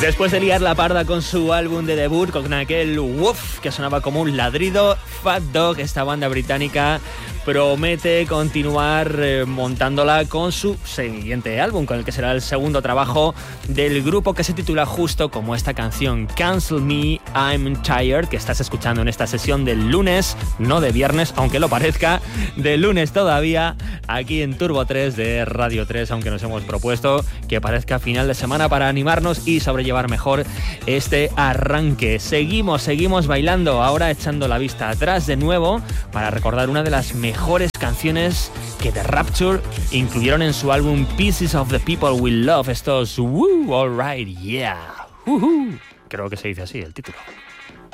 Después de liar la parda con su álbum de debut, con aquel woof que sonaba como un ladrido, Fat Dog, esta banda británica, promete continuar montándola con su siguiente álbum, con el que será el segundo trabajo del grupo, que se titula justo como esta canción, Cancel Me, I'm Tired, que estás escuchando en esta sesión del lunes, no de viernes, aunque lo parezca, de lunes todavía, aquí en Turbo 3 de Radio 3, aunque nos hemos propuesto que parezca final de semana para animarnos y sobrellevar mejor este arranque. Seguimos bailando, ahora echando la vista atrás de nuevo para recordar una de las mejores canciones que The Rapture incluyeron en su álbum Pieces of the People We Love, estos Woo, Alright, Yeah, Creo que se dice así el título.